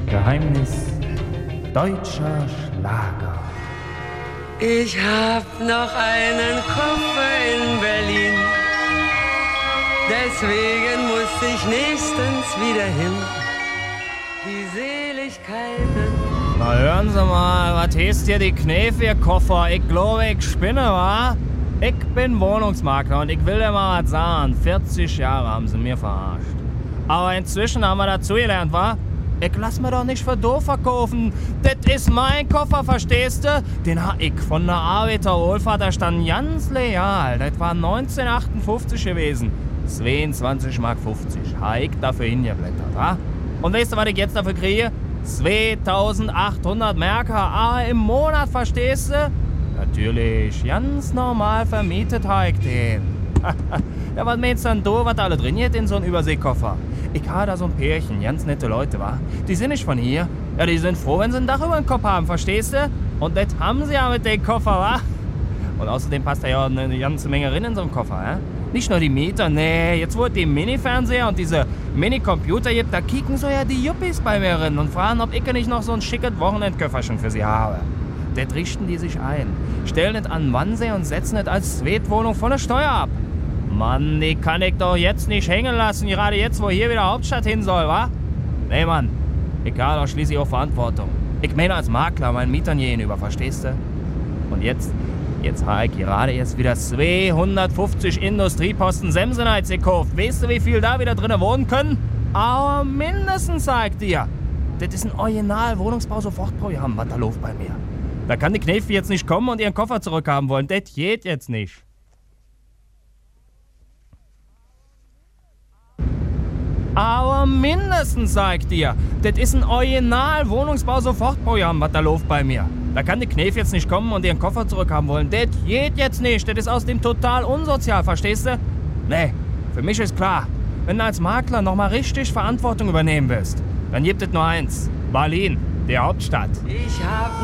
Geheimnis deutscher Schlager. Ich hab noch einen Koffer in Berlin, deswegen muss ich nächstens wieder hin. Die Seligkeiten. Na hören Sie mal, was heißt hier die Knef, Ihr Koffer? Ich glaube, ich spinne, wa? Ich bin Wohnungsmakler und ich will dir mal was sagen. 40 Jahre haben sie mir verarscht. Aber inzwischen haben wir dazugelernt, wa? Ich lass mir doch nicht für doof verkaufen. Das ist mein Koffer, verstehst du? Den hab ich von der Arbeiterwohlfahrt, da stand ganz legal. Das war 1958 gewesen. 22,50 Mark hab ich dafür hingeblättert, wa? Und weißt du, was ich jetzt dafür kriege? 2800 Märker im Monat, verstehst du? Natürlich, ganz normal vermietet hab ich den. Ja, was meinst denn du, was da alle drin ist in so einem Überseekoffer? Ich habe da so ein Pärchen, ganz nette Leute, wa? Die sind nicht von hier. Ja, die sind froh, wenn sie ein Dach über den Kopf haben, verstehst du? Und das haben sie ja mit dem Koffer, wa? Und außerdem passt da ja eine ganze Menge rein in so einen Koffer, ja? Nicht nur die Mieter, nee, jetzt wo es die Mini-Fernseher und diese Mini-Computer gibt, da kicken so ja die Yuppies bei mir rein und fragen, ob ich nicht noch so ein schickes Wochenendköfferchen für sie habe. Das richten die sich ein, stellen es an den Wannsee und setzen es als Zweitwohnung von der Steuer ab. Mann, die kann ich doch jetzt nicht hängen lassen, gerade jetzt, wo hier wieder Hauptstadt hin soll, wa? Nee, Mann, ich habe doch schließlich auch Verantwortung. Ich meine als Makler meinen Mietern gegenüber, verstehst du? Und jetzt habe ich gerade erst wieder 250 Industrieposten Semsenheiz gekauft. Weißt du, wie viel da wieder drinnen wohnen können? Aber mindestens, sag ich dir. Das ist ein Original-Wohnungsbau-Sofortprogramm, was da läuft bei mir. Da kann die Kneifi jetzt nicht kommen und ihren Koffer zurückhaben wollen. Das geht jetzt nicht. Aber mindestens, sag ich dir, das ist ein Original-Wohnungsbau-Sofortprogramm, was da läuft bei mir. Da kann die Knef jetzt nicht kommen und ihren Koffer zurückhaben wollen. Das geht jetzt nicht. Das ist außerdem total unsozial, verstehst du? Nee, für mich ist klar, wenn du als Makler nochmal richtig Verantwortung übernehmen willst, dann gibt es nur eins. Berlin, die Hauptstadt. Ich hab